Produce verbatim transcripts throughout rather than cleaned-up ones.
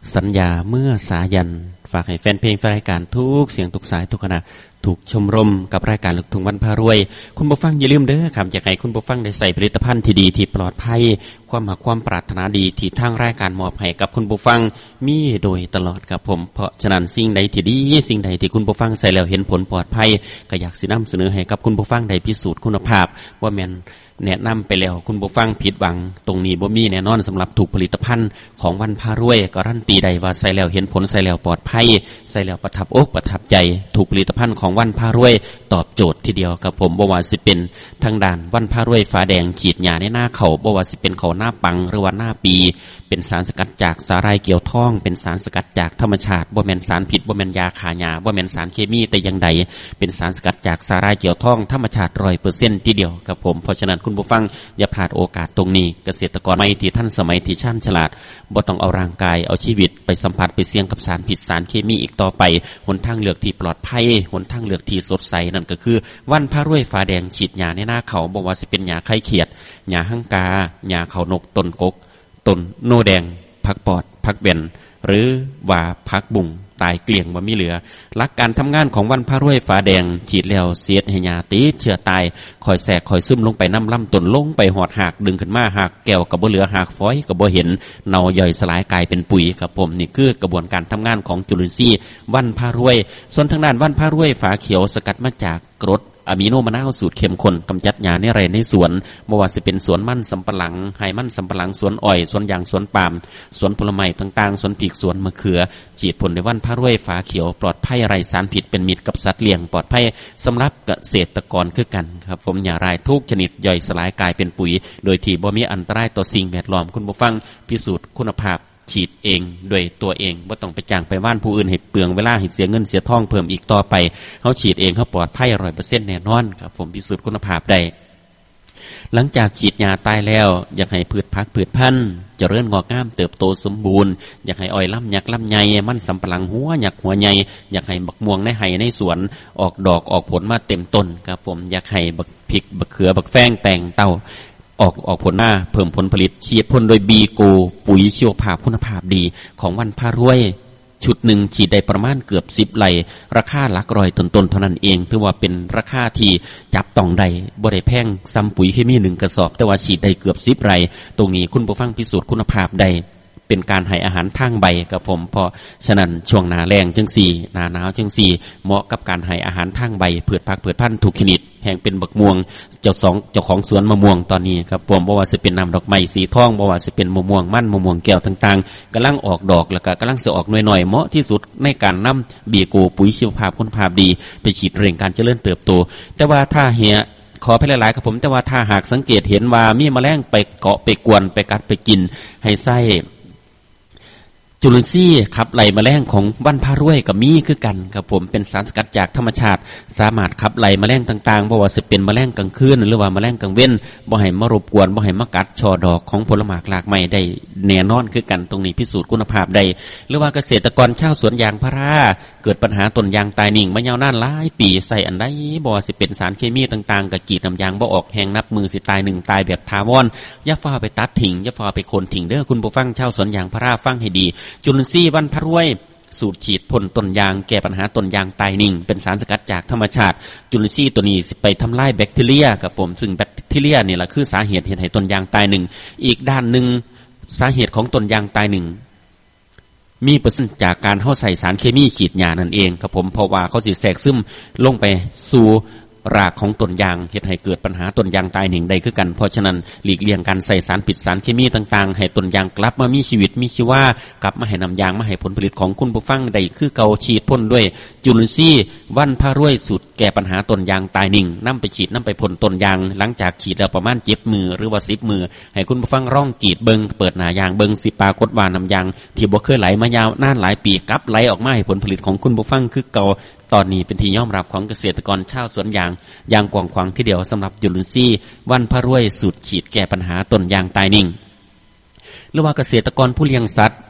สัญญาเมื่อสายันฝากให้แฟนเพลงแฟนรายการทุกเสียงทุกสายทุกขณะถูกชมรมกับรายการลูกทุ่งวันพารวยคุณผู้ฟังอย่าลืมเด้อครับอยากให้คุณผู้ฟังได้ใส่ผลิตภัณฑ์ที่ดีที่ปลอดภัยความหาความปรารถนาดีที่ทางรายการมอบให้กับคุณผู้ฟังมีโดยตลอดครับผมเพราะฉะนั้นสิ่งใดที่ดีสิ่งใดที่คุณผู้ฟังใส่แล้วเห็นผลปลอดภัยก็อยากสินำเสนอให้กับคุณผู้ฟังได้พิสูจน์คุณภาพว่าแม่นแนะนำไปแล้วคุณผู้ฟังผิดหวังตรงนี้บ่มีแน่นอนสำหรับถูกผลิตภัณฑ์ของวันพารวยการันตีได้ว่าใส่แล้วเห็นผลใส่แล้วปลอดภัยใส่แล้วประทับอกประทับใจถูกผลิตภัณฑ์ของวันพารวยตอบโจทย์ทีเดียวครับผมบ่ว่าสิเป็นทางด้านวันพารวยฝาแดงฉีดหญ้าในหน้าเขาบ่ว่าสิเป็นเขาหน้าปังหรือว่าหน้าปีเป็นสารสกัดจากสาหร่ายเกี่ยวทองเป็นสารสกัดจากธรรมชาติบ่แม่นสารผิดบ่แม่นยาฆ่าหญ้าบ่แม่นสารเคมีแต่อย่างใดเป็นสารสกัดจากสาหร่ายเกี่ยวทองธรรมชาติ ร้อยเปอร์เซ็นต์ ทีเดียวครับผมเพราะฉะนั้นคุณผู้ฟังอย่าพลาดโอกาสตรงนี้เกษตรกรใหม่ที่ท่านสมัยที่ช่ำฉลาดบ่ต้องเอาร่างกายเอาชีวิตไปสัมผัสไปเสี่ยงกับสารผิดสารเคมีอีกต่อไปหนทางเลือกที่ปลอดภัยหนทางเลือกที่สดใสนั่นก็คือวันพารวยฟ้าแดงฉีดหญ้าในหน้าเขาบ่ว่าสิเป็นหญ้าไข่เขียดหญ้าหั่งกาหญ้าเขานกต้นกกต้นโนแดงผักปอดผักเบนหรือว่าผักบุ้งตายเกลี้ยงบ่มีเหลือหลักการทำงานของวันพารวยฟ้าแดงฉีดแล้วเสียดให้หญ้าติดเชื้อตายคอยแทรกคอยซึมลงไปน้ำลำต้นลงไปหอดหักดึงขึ้นมาหักแก้วกับบ่เหลือหักฝอยกับบ่เห็นเน่าย่อยสลายกลายเป็นปุ๋ยครับผมนี่คือกระบวนการทำงานของจุลินทรีย์วันพารวยส่วนทางด้านวันพารวยฝาเขียวสกัดมาจากกรดอะมิโนมะนาวสูตรเข้มข้นกำจัดหญ้าในไร่ในสวนบ่ว่าสิเป็นสวนมันสำปะหลังไฮมันสำปะหลังสวนอ้อยสวนยางสวนปาล์มสวนผลไม้ต่างๆสวนพริกสวนมะเขือฉีดพ่นในวันพารวยฝาเขียวปลอดภัยไร้สารพิษเป็นมิตรกับสัตว์เลี้ยงปลอดภัยสำหรับเกษตรกรคือกันครับผมหญ้ารายทุกชนิดย่อยสลายกลายเป็นปุ๋ยโดยที่บ่มีอันตรายต่อสิ่งแวดล้อมคุณผู้ฟังพิสูจน์คุณภาพฉีดเองด้วยตัวเองบ่ต้องไปจ้างไปว่านผู้อื่นให้เปลืองเวลาให้เสียเงินเสียทองเพิ่มอีกต่อไปเฮาฉีดเองเฮาปลอดภัย ร้อยเปอร์เซ็นต์ แน่นอนครับผมพิสูจน์คุณภาพได้หลังจากฉีดยาตายแล้วอยากให้พืชผักพืชพันธุ์เจริญงอกงามเติบโตสมบูรณ์อยากให้อ้อยลำยักลำใหญ่มันสำปะหลังหัวหยักหัวใหญ่อยากให้บักม่วงในไห่ในสวนออกดอกออกผลมาเต็มต้นครับผมอยากให้บักพริกบักเขือบักแฟงแต่งเต้าออกออกผลหน้าเพิ่มผลผลิตฉีดพ่นโดยบีโกปุ๋ยชีวภาพคุณภาพดีของวันพารวยชุดหนึ่งฉีดได้ประมาณเกือบสิบไร่ราคาหลักร้อยต้นๆเท่านั้นเองถือว่าเป็นราคาที่จับต้องได้บ่ได้แพงซ้ำปุ๋ยเคมีหนึ่งกระสอบแต่ว่าฉีดได้เกือบสิบไร่ตรงนี้คุณผู้ฟังพิสูจน์คุณภาพได้เป็นการให้อาหารทางใบกับผมเพราะฉะนั้นช่วงหน้าแล้งจังสี่หน้าหนาวจังสี่เหมาะกับการให้อาหารทางใบพืชผักพืชพันธุ์ทุกชนิดแห่งเป็นบักม่วงเจ้าสองเจ้าของสวนมะม่วงตอนนี้ครับผมบ่ว่าสิเป็นน้ำดอกไม้สีทองบ่ว่าสิเป็นมะม่วงมันมะม่วงแก้วต่างๆกำลังออกดอกแล้วก็กำลังสิออกหน่อยๆเหมาะที่สุดในการนำบีโกปุ๋ยชีวภาพคุณภาพดีไปฉีดเร่งการเจริญเติบโตแต่ว่าถ้าเหียขอไปหลายๆครับผมแต่ว่าถ้าหากสังเกตเห็นว่ามีแมลงไปเกาะไปกวนไปกัดไปกินให้ใส่จุลินทรีย์ขับไล่แมลงของวันพารวยกับมีคือกันครับผมเป็นสารสกัดจากธรรมชาติสามารถขับไล่แมลงต่างๆบ่ว่าจะเป็นแมลงกลางคืนหรือว่าแมลงกลางเว้นบ่ให้มารบกวนบ่ให้มากัดช่อดอกของผลไม้หลากไม้ได้แน่นอนคือกันตรงนี้พิสูจน์คุณภาพได้หรือว่าเกษตรกรชาวสวนยางพาราเกิดปัญหาต้นยางตายนิ่งมายาวนานหลายปีใส่อันใดบ่ว่าสิเป็นสารเคมีต่างๆก็กรีดน้ำยางบ่ออกแห้งนับมือสิตายหนึ่งตายแบบถาวรอย่าฟ้าไปตัดทิ้งอย่าฟ้าไปโค่นทิ้งเด้อคุณผู้ฟังชาวสวนยางพาราฟังให้ดีจุลินทรีย์วันพารวยสูตรฉีดพ่นต้นยางแก้ปัญหาต้นยางตายนิ่งเป็นสารสกัดจากธรรมชาติจุลินทรีย์ตัวนี้ไปทำลายแบคทีเรียกับผมซึ่งแบคทีเรียนี่แหละคือสาเหตุเห็นให้ต้นยางตายหนึ่งอีกด้านหนึ่งสาเหตุของต้นยางตายหนึ่งมีเปอร์เซ็นต์จากการเข้าใส่สารเคมีฉีดยานั่นเองครับผมเพราะว่าเขาสิแทรกซึมลงไปสู่รากของต้นยางเฮ็ดให้เกิดปัญหาต้นยางตายหนึ่งได้คือกันเพราะฉะนั้นหลีกเลี่ยงการใส่สารพิษสารเคมีต่างๆให้ต้นยางกลับมามีชีวิตมีชีวากลับมาให้น้ำยางมาให้ผลผลิตของคุณผู้ฟังได้คือเก่าฉีดพ่นด้วยจุลินทรีย์วันพารวยสูตรแก้ปัญหาต้นยางตายหนึ่งนำไปฉีดนำไปพ่นต้นยางหลังจากฉีดแล้วประมาณเจ็ดมือหรือว่าสิบมือให้คุณผู้ฟังร่องกรีดเบิงเปิดหน้ายางเบิงสิปรากฏว่าน้ำยางที่บ่เคยไหลมายาวนานหลายปีกลับไหลออกมาให้ผลผลิตของคุณผู้ฟังคือเก่าตอนนี้เป็นที่ยอมรับของเกษตรกรชาวสวนยางยางกว้างขวางที่เดียวสำหรับจุลินทรีย์วันพารวยสูตรฉีดแก้ปัญหาต้นยางตายนิ่งหรือว่าเกษตรกรผู้เลี้ยงสัตว์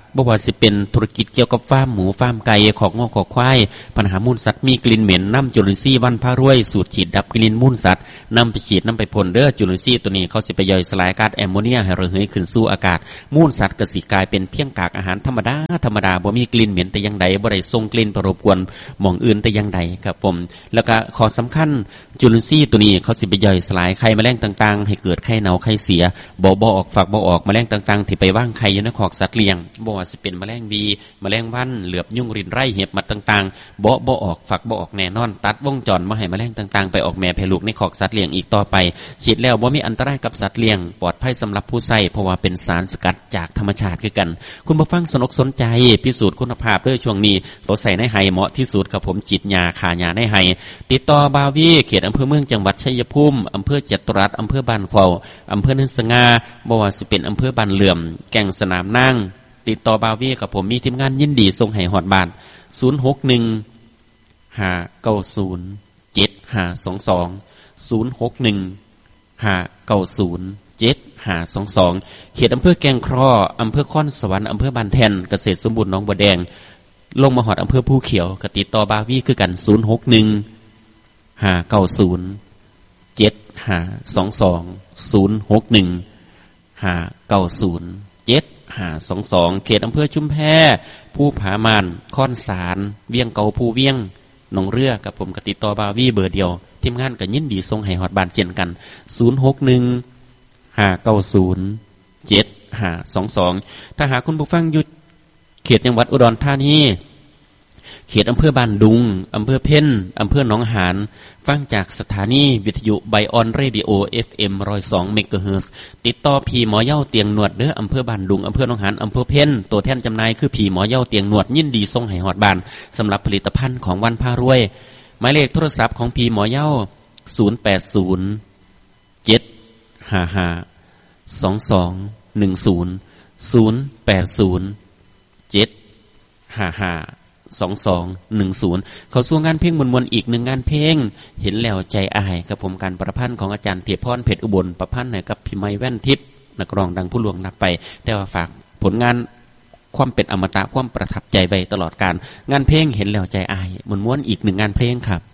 บ่ว่าสิเป็นธุรกิจเกี่ยวกับฟาร์มหมูฟาร์มไก่ของงอกของควายปัญหามูลสัตว์มีกลิ่นเหม็นน้ำจุลินทรีย์วันพารวยสูตรฉีดดับกลิ่นมูลสัตว์นำไปฉีดนำไปพ่นเด้อจุลินทรีย์ตัวนี้เขาสิไปย่อยสลายก๊าซแอมโมเนียให้ระเหยขึ้นสู่อากาศมูลสัตว์ก็สิกลายเป็นเพียงกากอาหารธรรมดาธรรมดาบ่มีกลิ่นเหม็นแต่อย่างใดบ่ได้ส่งกลิ่นไปรบกวนหม่องอื่นแต่อย่างใดครับผมแล้วก็ข้อสำคัญจุลินทรีย์ตัวนี้เขาสิไปย่อยสลายไข่แมลงต่างๆให้เกิดไข่เน่าไข่เสียบ่บ่ออกฝักบ่ออกแมลงต่างๆที่ไปวางไข่อยู่ในคอกสัตว์เลี้ยงบ่ว่าสิเป็นแมลงวีแมลงวันเหลือบยุ่งรินไร่เห็บมัดต่างๆบ่บ่ออกฝักบ่ออกแน่นอนตัดวงจรบ่ให้แมลงต่างๆไปออกแม่แพร่ลูกในคอกสัตว์เลี้ยงอีกต่อไปฉีดแล้วบ่มีอันตรายกับสัตว์เลี้ยงปลอดภัยสำหรับผู้ใช้เพราะว่าเป็นสารสกัดจากธรรมชาติคือกันคุณผู้ฟังสนอกสนใจพิสูจน์คุณภาพด้วยช่วงนี้เราใส่ในไห้เหมาะที่สุดครับผมฉีดยาฆ่าหญ้าในไห้ติดต่อบาวีเขตอำเภอเมืองจังหวัดชัยภูมิอำเภอจตุรัสอำเภอบ้านเข้าอำเภอเนินสง่าบ่ว่าสิเป็นอำเภอบ้านเหลื่อมแก่งสนามนางติดต่อบาวีกับผมมีทีมงานยินดีส่งให้ฮอดบ้านศูนย์ หก หนึ่ง ห้า เก้า ศูนย์ เจ็ด ห้า สอง สอง ศูนย์ หก หนึ่ง ห้า เก้า ศูนย์ เจ็ด ห้า สอง สองเขตอำเภอแก่งครออำเภอค่อนสวรรค์อำเภอบ้านแท่นเกษตรสมบูรณ์หนองบัวแดงลงมาฮอดอำเภอภูเขียวก็ติดต่อบาวีคือกันศูนย์ หก หนึ่ง ห้า เก้า ศูนย์ เจ็ด ห้า สอง สอง ศูนย์ หก หนึ่ง ห้า เก้า ศูนย์ เจ็ด ห้า สอง สองเขตอำเภอชุมแพผู้ผามานค่อนสารเวียงเกาผู้เวียงหนองเรือกับผมก็ติดต่อบาวีเบอร์เดียวทีมงานก็ยินดีส่งให้ฮอดบ้านเช่นกันศูนย์ หก หนึ่ง ห้า เก้า ศูนย์ เจ็ด ห้า สอง สองถ้าหากคุณผู้ฟังอยู่เขตจังหวัดอุดรธานีเขตอำเภอบ้านดุงอำเภอเพ่นอำเภอหนองหานฟังจากสถานีวิทยุไบออนเรดิโอ เอฟ เอ็ม หนึ่งร้อยสอง เมกะเฮิรตซ์ติดต่อพี่หมอเย้าเตียงหนวดเด้ออำเภอบ้านดุงอำเภอหนองหานอำเภอเพ่นตัวแทนจำหน่ายคือพี่หมอเย้าเตียงหนวดยินดีส่งให้ฮอดบ้านสำหรับผลิตภัณฑ์ของวันพารวยหมายเลขโทรศัพท์ของพี่หมอเย้าศูนย์ แปด ศูนย์ เจ็ด ห้า ห้า สอง สอง หนึ่ง ศูนย์ ศูนย์ แปด ศูนย์ เจ็ด ห้า ห้า สอง สอง หนึ่ง ศูนย์เขาสู่งานเพลงมวลๆอีกหนึ่งงานเพลงเห็นแล้วใจอายกับผมการประพันธ์ของอาจารย์เทียพรเพชรอุบลประพันธ์ให้กับพี่ไม้แว่นทิพย์นักร้องดังผู้ล่วงลับไปแต่ว่าฝากผลงานความเป็นอมตะความประทับใจไว้ตลอดการงานเพลงเห็นแล้วใจอายมวลๆอีกหนึ่งงานเพลงครับ